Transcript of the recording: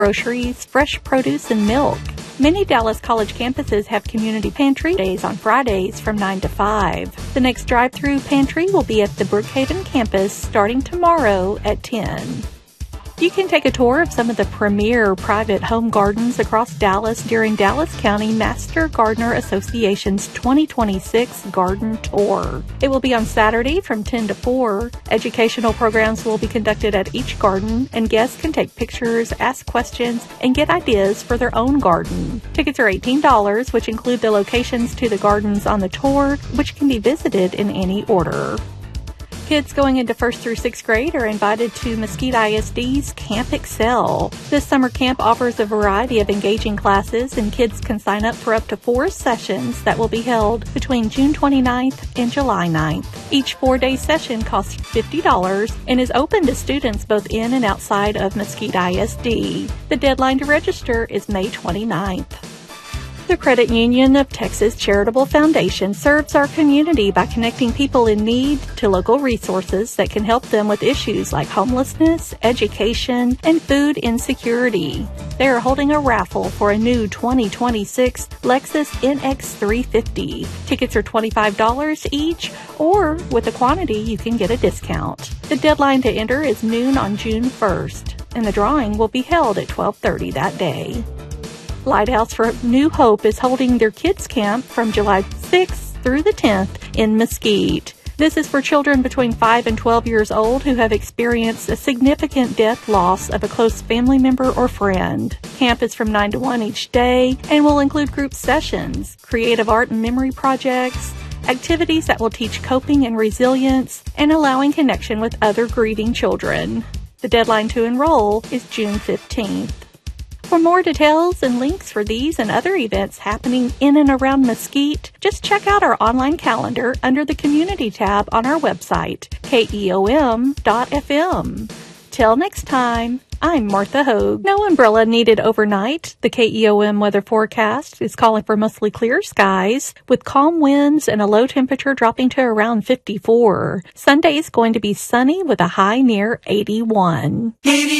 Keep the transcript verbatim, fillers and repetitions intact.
groceries, fresh produce, and milk. Many Dallas College campuses have community pantry days on Fridays from nine to five. The next drive-through pantry will be at the Brookhaven campus starting tomorrow at ten. You can take a tour of some of the premier private home gardens across Dallas during Dallas County Master Gardener Association's twenty twenty-six Garden Tour. It will be on Saturday from ten to four. Educational programs will be conducted at each garden, and guests can take pictures, ask questions, and get ideas for their own garden. Tickets are eighteen dollars, which include the locations to the gardens on the tour, which can be visited in any order. Kids going into first through sixth grade are invited to Mesquite I S D's Camp Excel. This summer camp offers a variety of engaging classes, and kids can sign up for up to four sessions that will be held between June twenty-ninth and July ninth. Each four-day session costs fifty dollars and is open to students both in and outside of Mesquite I S D. The deadline to register is May twenty-ninth. The Credit Union of Texas Charitable Foundation serves our community by connecting people in need to local resources that can help them with issues like homelessness, education, and food insecurity. They are holding a raffle for a new twenty twenty-six Lexus N X three fifty. Tickets are twenty-five dollars each, or with a quantity you can get a discount. The deadline to enter is noon on June first, and the drawing will be held at twelve thirty that day. Lighthouse for New Hope is holding their kids camp from July sixth through the tenth in Mesquite. This is for children between five and twelve years old who have experienced a significant death loss of a close family member or friend. Camp is from nine to one each day and will include group sessions, creative art and memory projects, activities that will teach coping and resilience, and allowing connection with other grieving children. The deadline to enroll is June fifteenth. For more details and links for these and other events happening in and around Mesquite, just check out our online calendar under the Community tab on our website, K E O M dot F M. Till next time, I'm Martha Hogue. No umbrella needed overnight. The K E O M weather forecast is calling for mostly clear skies with calm winds and a low temperature dropping to around fifty-four. Sunday is going to be sunny with a high near eighty-one.